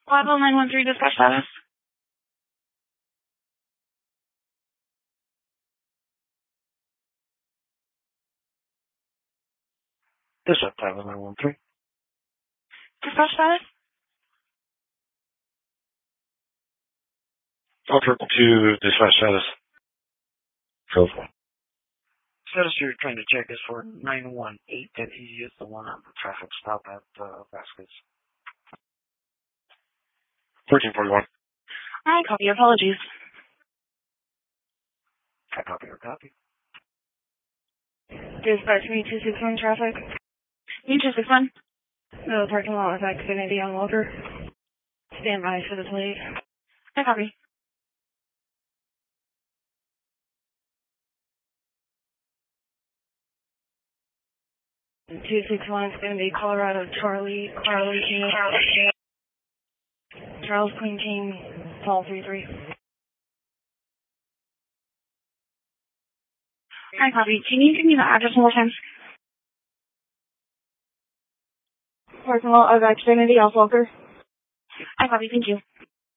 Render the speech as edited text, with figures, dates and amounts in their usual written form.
Level 913 dispatch status. Dispatch Level 913. Dispatch status? Alter to dispatch status. Go for it. Status you're trying to check is for 918 that he is the one on the traffic stop at Vasquez. 1341. I copy. Apologies. I copy or copy. Dispatch me 261 traffic. Me 261. No parking lot with Xfinity on Walker. Stand by for the plate. I copy. And 261 is going to be Colorado Charlie King. Charles Queen King, Paul 33. I copy. Can you give me the address one more time? Parking lot of Xfinity off Walker. I copy. Thank you.